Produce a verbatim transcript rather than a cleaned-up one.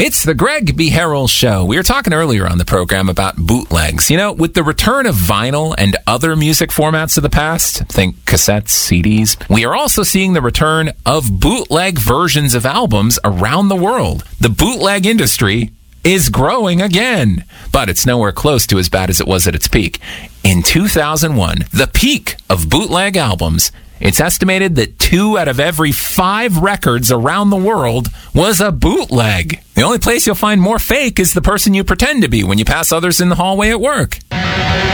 It's the Greg B. Harrell Show. We were talking earlier on the program about bootlegs. You know, with the return of vinyl and other music formats of the past, think cassettes, C Ds, we are also seeing the return of bootleg versions of albums around the world. The bootleg industry is growing again, but it's nowhere close to as bad as it was at its peak. In two thousand one, the peak of bootleg albums, it's estimated that two out of every five records around the world was a bootleg. The only place you'll find more fake is the person you pretend to be when you pass others in the hallway at work.